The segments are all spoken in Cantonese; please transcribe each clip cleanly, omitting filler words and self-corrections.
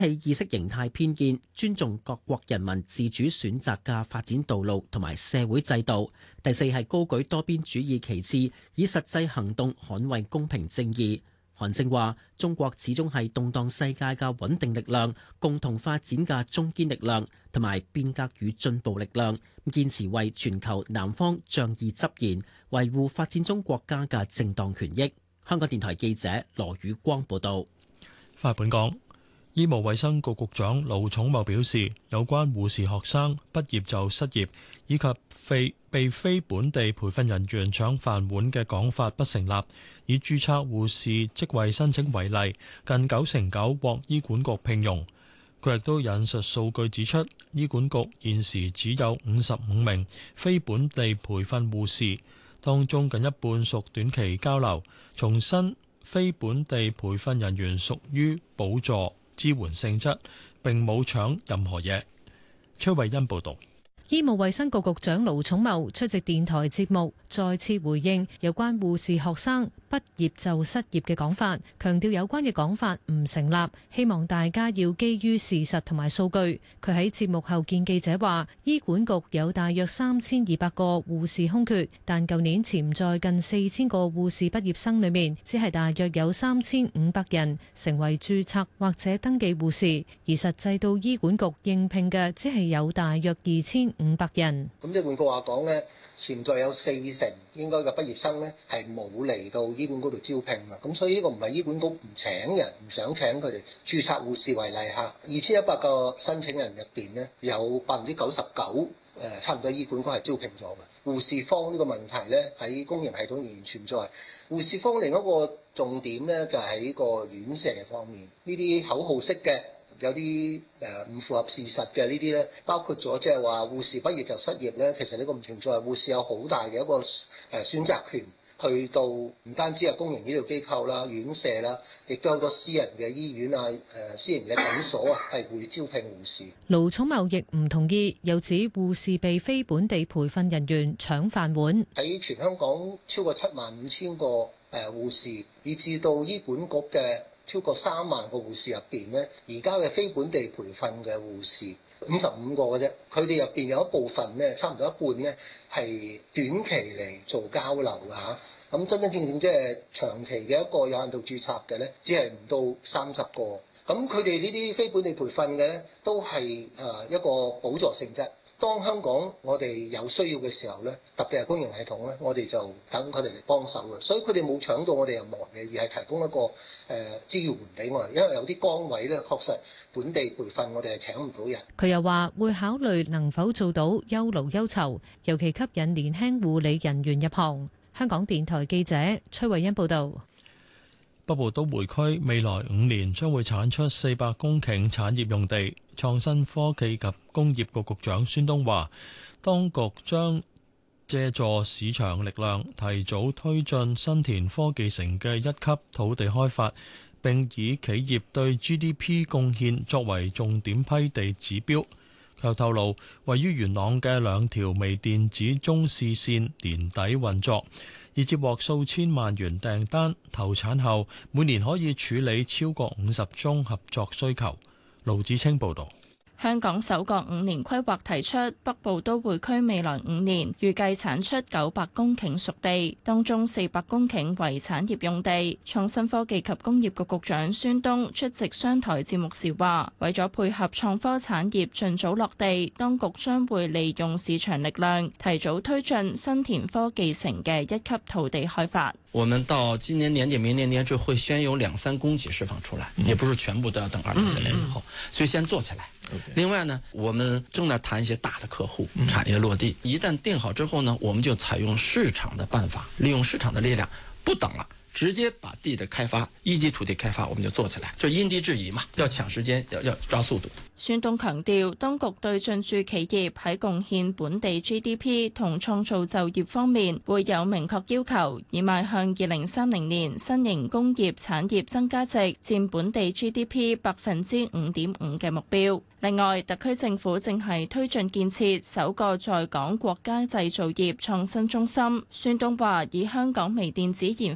棄意識形態偏見，尊重各國人民自主選擇嘅發展道路同埋社會制度。第四係高舉多邊主義旗幟，以實際行動捍衛公平正義。韓正話：中國始終係動盪世界嘅穩定力量、共同發展嘅中堅力量同埋變革與進步力量，堅持為全球南方仗義執言，維護發展中國家嘅正當權益。香港電台記者羅宇光報道。 翻本港，醫務衛生局局長盧寵茂表示，有關護士學生畢業就失業以及被非本地培訓人員搶飯碗嘅講法不成立。以註冊護士職位申請為例，近99%獲醫管局聘用。佢亦都引述數據指出，醫管局現時只有55名非本地培訓護士，當中近一半屬短期交流。重申非本地培訓人員屬於補助支援性質，並冇搶任何嘢。崔慧欣報導。 醫務衛生局局長盧寵茂出席電台節目，再次回應有關護士學生畢業就失業嘅講法，強調有關嘅講法唔成立，希望大家要基於事實同埋數據。佢喺節目後見記者話，醫管局有大約3200個護士空缺，但舊年潛在近4000個護士畢業生裏面，只係大約有3500人成為註冊或者登記護士，而實際到醫管局應聘嘅只係有大約2500人。 咁即係換句話講呢，潛在有40%應該嘅畢業生呢係冇嚟到醫管局度招聘嘅，咁所以呢個唔係醫管局唔請人，唔想請佢哋。註冊護士為例嚇，2100個申請人入邊呢，有99%差唔多醫管局係招聘咗嘅。護士荒呢個問題呢，喺公營系統仍然存在。護士荒另一個重點呢，就係喺個院舍方面，呢啲口號式嘅。有啲唔符合事實嘅呢啲咧，包括咗即係話護士畢業就失業咧，其實呢個唔存在。護士有好大嘅一個選擇權，去到唔單止係公營醫療機構啦、院舍啦，亦都有好多私人嘅醫院啊、私人嘅診所啊，係會招聘護士。 盧寵茂亦唔同意，又指護士被非本地培訓人員搶飯碗。 喺全香港超過75000個護士，以至到醫管局嘅超過3萬個護士入邊呢，而家嘅非本地培訓嘅護士55個嘅啫，佢哋入邊有一部分呢，差唔多一半呢係短期嚟做交流㗎嚇。咁真真正正即係長期嘅一個有限度註冊嘅呢，只係唔到30個。咁佢哋呢啲非本地培訓嘅呢，都係一個補助性質。當香港我哋有需要嘅時候呢，特別係公營系統呢，我哋就等佢哋嚟幫手嘅，所以佢哋冇搶到我哋任何嘢，而係提供一個支援俾我哋。因為有啲崗位呢，確實本地培訓我哋係請唔到人。 佢又話會考慮能否做到優勞優酬，尤其吸引年輕護理人員入行。香港電台記者崔慧欣報道。 北部都會區未來5年將會產出400公頃產業用地。創新科技及工業局局長孫東話，當局將借助市場力量，提早推進新田科技城嘅1級土地開發，並以企業對 GDP 貢獻作為重點批地指標。佢又透露，位於元朗嘅2條微電子中試線年底運作，已接獲數千萬元訂單，投產後每年可以處理超過50宗合作需求。盧子清報導。 香港首個5年規劃提出，北部都會區未來5年預計產出900公頃熟地，當中400公頃為產業用地。創新科技及工業局局長孫東出席商台節目時話，為咗配合創科產業盡早落地，當局將會利用市場力量，提早推進新田科技城嘅1級土地開發。 我們到今年年底、明年年初會先有2-3公頃釋放出來，也不是全部都要等2024年以後，所以先做起來。另外呢，我們正在談一些大的客戶，產業落地，一旦定好之後呢，我們就採用市場的辦法，利用市場的力量，不等了，直接把地的開發1級土地開發我們就做起來，就因地制宜嘛，要搶時間，要抓速度。 孫東強調，當局對進駐企業喺貢獻本地 GDP 同創造就業方面會有明確要求，以邁向2030年新型工業產業增加值佔本地 GDP 5.5%嘅目標。另外，特區政府正係推進建設首個在港國家製造業創新中心。孫東話：以香港微電子研發院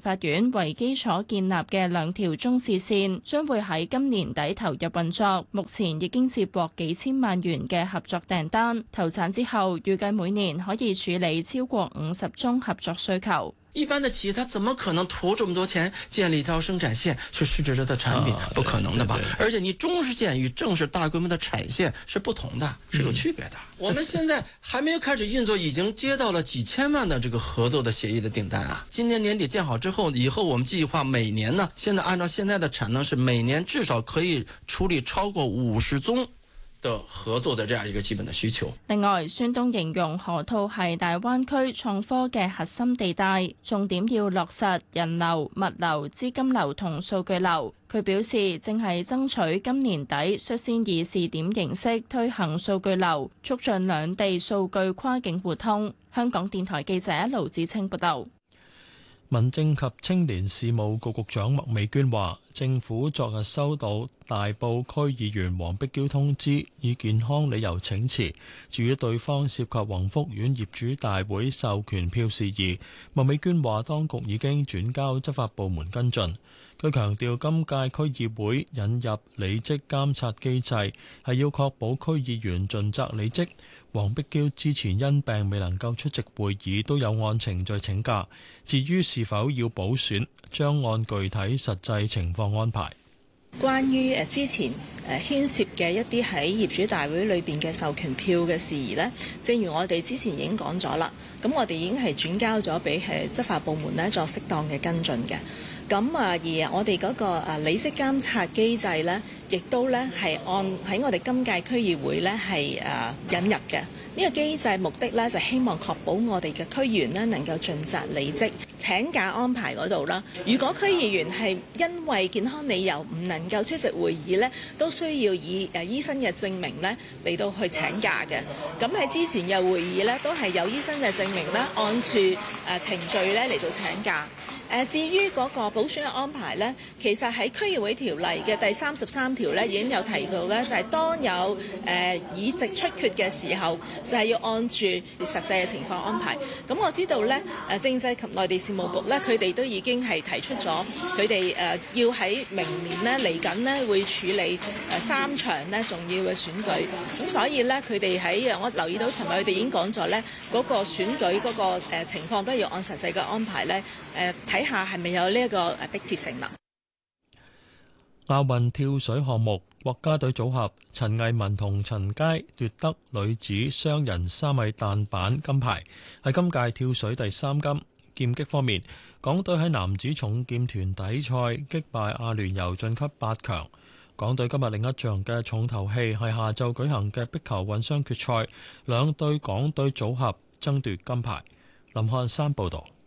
院為基礎建立嘅2條中視線，將會喺今年底投入運作。目前已經接獲幾千萬元嘅合作訂單，投產之後預計每年可以處理超過50宗合作需求。 一般的企業，它怎麼可能投這麼多錢建立一條生產線去試製這的產品？不可能的吧？而且你中視線與正式大規模的產線是不同的，是有區別的。我們現在還沒有開始運作，已經接到了幾千萬的這個合作的協議的訂單啊！今年年底建好之後，以後我們計劃每年呢，現在按照現在的產能是每年至少可以處理超過50宗的合作的這樣一個基本的需求。 另外，孫東形容河套係大灣區創科嘅核心地帶，重點要落實人流、物流、資金流同數據流。佢表示，正係爭取今年底率先以試點形式推行數據流，促進兩地數據跨境互通。香港電台記者盧子清報道。 民政及青年事務局局長麥美娟話，政府昨日收到大埔區議員黃碧嬌通知，以健康理由請辭。至於對方涉及宏福苑業主大會授權票事宜，麥美娟話當局已經轉交執法部門跟進。佢強調今屆區議會引入履職監察機制，係要確保區議員盡責履職。黃碧嬌之前因病未能夠出席會議，都有按程序請假。至於是否要補選，將按具體實際情況安排。 關於之前牽涉嘅一啲喺業主大會裏邊嘅授權票嘅事宜呢，正如我哋之前已經講咗啦，咁我哋已經係轉交咗俾執法部門呢作適當嘅跟進嘅。咁而我哋嗰個履職監察機制呢，亦都呢係按喺我哋今屆區議會呢係引入嘅。呢個機制目的呢，就希望確保我哋嘅區議員呢能夠盡責履職。請假安排嗰度啦，如果區議員係因為健康理由唔能夠出席會議呢，都需要以醫生嘅證明呢嚟到去請假嘅。咁喺之前嘅會議呢，都係有醫生嘅證明呢，按住程序呢嚟到請假。至於嗰個補選嘅安排呢，其實喺區議會條例嘅第33條呢已經有提到呢，就係當有議席出缺嘅時候，就係要按住實際嘅情況安排。咁我知道呢，政制及內地事務局呢，佢哋都已經係提出咗，佢哋要喺明年呢嚟緊呢會處理3場呢重要嘅選舉。咁所以呢，佢哋喺我留意到，尋日佢哋已經講咗呢，嗰個選舉嗰個情況都要按實際嘅安排呢。睇下係咪有呢一個迫切性啦。 亞運跳水項目，國家隊組合陳藝文同陳佳奪得女子雙人3米彈板金牌，係今屆跳水第3金。劍擊方面，港隊喺男子重劍團體賽擊敗阿聯酋晉級8強。港隊今日另一場嘅重頭戲係下晝舉行嘅壁球混雙決賽，兩隊港隊組合爭奪金牌。林漢山報導。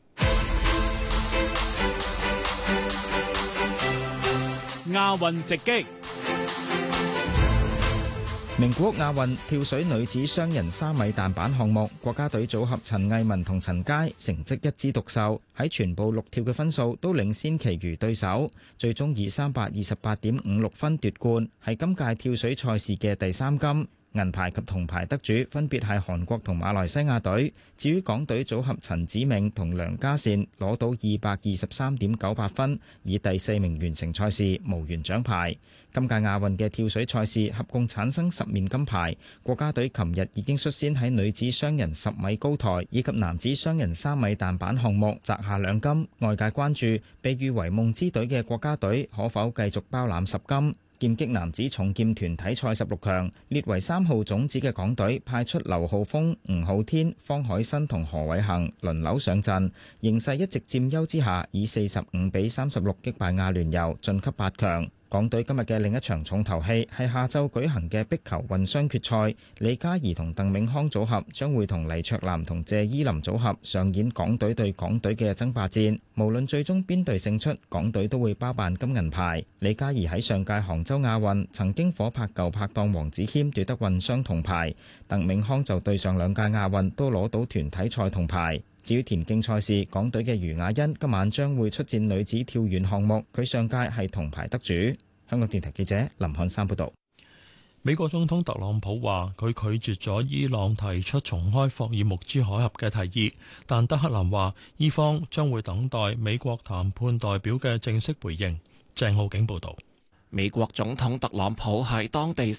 亞運直擊。 名古屋亞運跳水女子雙人3米彈板項目，國家隊組合陳藝文同陳佳成績一枝獨秀，喺全部6跳嘅分數都領先其餘對手，最終以328.56分奪冠，係今屆跳水賽事嘅第3金。銀牌及銅牌得主分別係韓國同馬來西亞隊。至於港隊組合陳子銘同梁家善攞到223.98分，以第4名完成賽事，無緣獎牌。今屆亞運嘅跳水賽事合共產生10面金牌，國家隊琴日已經率先喺女子雙人10米高台以及男子雙人3米彈板項目摘下2金。外界關注被譽為夢之隊嘅國家隊可否繼續包攬10金。劍擊男子重劍團體賽16強，列為3號種子嘅港隊派出劉浩峰、吳浩天、方海新同何偉恒輪流上陣，形勢一直佔優之下，以45-36擊敗阿聯酋晉級8強。港隊今日嘅另一場重頭戲係下晝舉行嘅壁球混雙決賽，李嘉怡同鄧銘康組合將會同黎卓南同謝依霖組合上演港隊對港隊嘅爭霸戰。無論最終邊隊勝出，港隊都會包辦金銀牌。李嘉怡喺上屆杭州亞運曾經夥拍舊拍檔黃子謙奪得混雙銅牌，鄧銘康就對上2屆亞運都攞到團體賽銅牌。至於田徑賽事，港隊嘅余雅欣今晚將會出戰女子跳遠項目，佢上屆係銅牌得主。香港電台記者林漢山報道。 美國總統特朗普話佢拒絕咗伊朗提出重開霍爾木茲海峽嘅提議，但德克蘭話伊方將會等待美國談判代表嘅正式回應。鄭浩景報導。 美國總統特朗普喺當地